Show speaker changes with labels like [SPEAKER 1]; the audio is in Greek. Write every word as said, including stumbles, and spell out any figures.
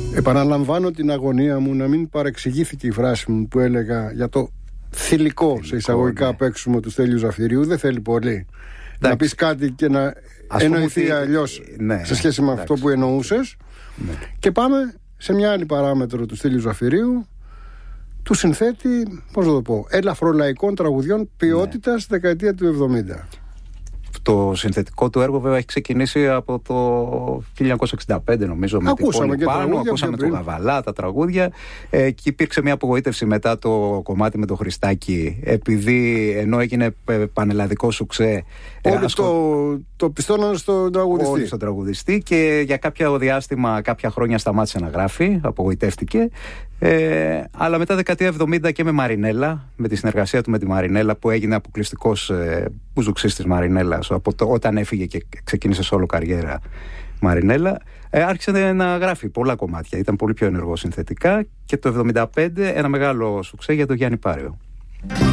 [SPEAKER 1] Επαναλαμβάνω την αγωνία μου να μην παρεξηγήθηκε η φράση μου που έλεγα για το θηλυκό, θηλυκό σε εισαγωγικά ναι. παίξιμο του Στέλιου Ζαφυρίου. Δεν θέλει πολύ. Εντάξει. Να πεις κάτι και να Ας εννοηθεί ότι... αλλιώς ναι, σε σχέση με εντάξει. αυτό που εννοούσες. Ναι. Και πάμε σε μια άλλη παράμετρο του Στέλιου Ζαφυρίου, του συνθέτη, πώς να το πω, ελαφρολαϊκών τραγουδιών ποιότητας ναι. δεκαετία του εβδομήντα.
[SPEAKER 2] Το συνθετικό του έργο βέβαια έχει ξεκινήσει από το χίλια εννιακόσια εξήντα πέντε νομίζω.
[SPEAKER 1] Ακούσαμε και
[SPEAKER 2] πάνω,
[SPEAKER 1] τραγούδια,
[SPEAKER 2] ακούσαμε τον Γαβαλά, τα τραγούδια ε, και υπήρξε μια απογοήτευση μετά το κομμάτι με τον Χριστάκη, επειδή ενώ έγινε πανελλαδικό σουξέ
[SPEAKER 1] όλοι ε, ασκο... το, το πιστώνανε στον τραγουδιστή.
[SPEAKER 2] Όλοι στον τραγουδιστή και για κάποια διάστημα, κάποια χρόνια σταμάτησε να γράφει, απογοητεύτηκε. Ε, αλλά μετά δεκαετία εβδομήντα και με Μαρινέλα, με τη συνεργασία του με τη Μαρινέλα που έγινε αποκλειστικός ε, μπουζουξής της Μαρινέλας από το, όταν έφυγε και ξεκίνησε σόλο καριέρα Μαρινέλα, ε, άρχισε να γράφει πολλά κομμάτια, ήταν πολύ πιο ενεργό συνθετικά και το εβδομήντα πέντε ένα μεγάλο σουξέ για τον Γιάννη Πάριο.